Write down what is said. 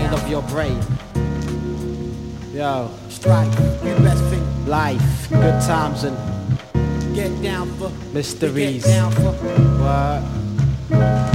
mind of your brain. Yo, Strike, you best think. life, good times and Get down for mysteries. Get down for. What?